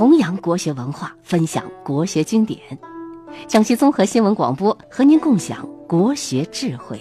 弘扬国学文化，分享国学经典。江西综合新闻广播和您共享国学智慧。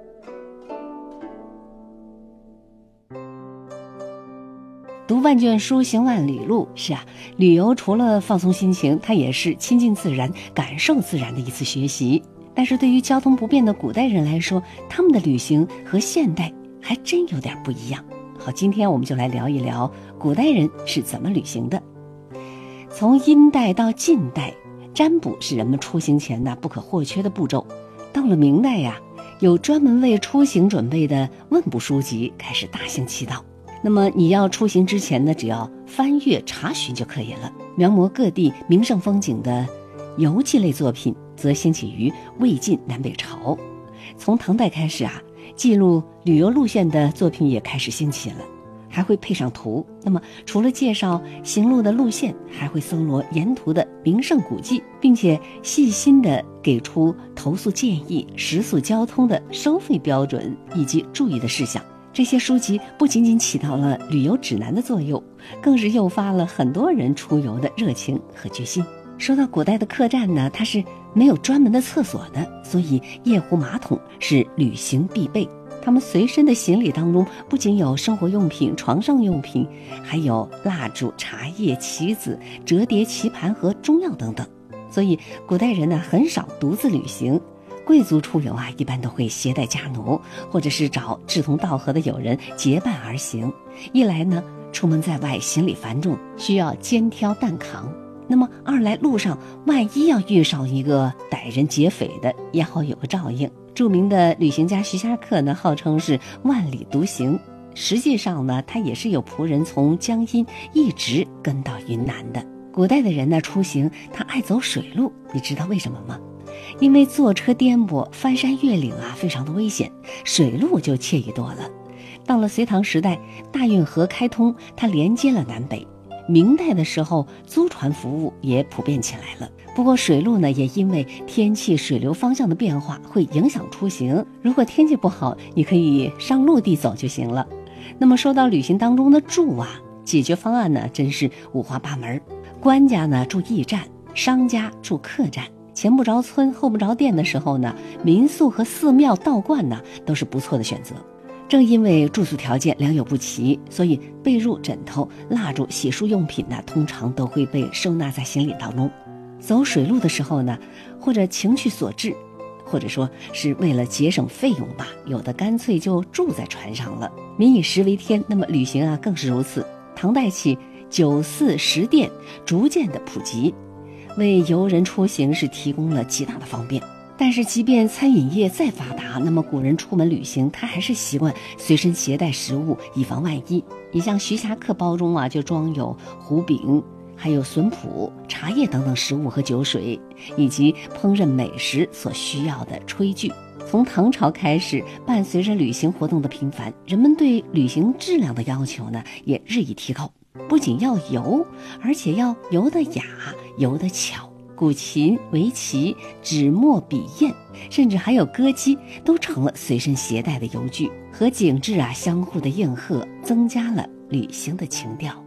读万卷书，行万里路。是啊，旅游除了放松心情，它也是亲近自然、感受自然的一次学习。但是对于交通不便的古代人来说，他们的旅行和现代还真有点不一样。好，今天我们就来聊一聊古代人是怎么旅行的。从殷代到晋代，占卜是人们出行前不可或缺的步骤。到了明代有专门为出行准备的问卜书籍开始大行其道。那么你要出行之前只要翻阅查询就可以了。描摹各地名胜风景的游记类作品则兴起于魏晋南北朝。从唐代开始记录旅游路线的作品也开始兴起了，还会配上图。那么除了介绍行路的路线，还会搜罗沿途的名胜古迹，并且细心地给出投诉建议、食宿交通的收费标准以及注意的事项。这些书籍不仅仅起到了旅游指南的作用，更是诱发了很多人出游的热情和决心。说到古代的客栈它是没有专门的厕所的，所以夜壶马桶是旅行必备。他们随身的行李当中不仅有生活用品、床上用品，还有蜡烛、茶叶、棋子、折叠棋盘和中药等等。所以古代人很少独自旅行。贵族出游一般都会携带家奴，或者是找志同道合的友人结伴而行。一来出门在外行李繁重，需要肩挑担扛，那么二来路上万一要遇上一个歹人劫匪的，也好有个照应。著名的旅行家徐霞客号称是万里独行，实际上他也是有仆人从江阴一直跟到云南的。古代的人出行他爱走水路，你知道为什么吗？因为坐车颠簸、翻山越岭非常的危险，水路就惬意多了。到了隋唐时代，大运河开通，它连接了南北。明代的时候，租船服务也普遍起来了。不过水路也因为天气、水流方向的变化会影响出行。如果天气不好，你可以上陆地走就行了。那么说到旅行当中的住解决方案真是五花八门。官家住驿站，商家住客栈。前不着村后不着店的时候民宿和寺庙道观都是不错的选择。正因为住宿条件良莠不齐，所以被褥、枕头、蜡烛、洗漱用品通常都会被收纳在行李当中。走水路的时候或者情趣所致，或者说是为了节省费用吧，有的干脆就住在船上了。民以食为天，那么旅行更是如此。唐代起，酒肆食店逐渐的普及，为游人出行是提供了极大的方便。但是即便餐饮业再发达，那么古人出门旅行他还是习惯随身携带食物，以防万一。你像徐霞客包中就装有糊饼，还有笋脯、茶叶等等食物和酒水，以及烹饪美食所需要的炊具。从唐朝开始，伴随着旅行活动的频繁，人们对旅行质量的要求也日益提高。不仅要游，而且要游得雅、游得巧。古琴、围棋、纸墨笔砚，甚至还有歌姬，都成了随身携带的游具，和景致相互的应和，增加了旅行的情调。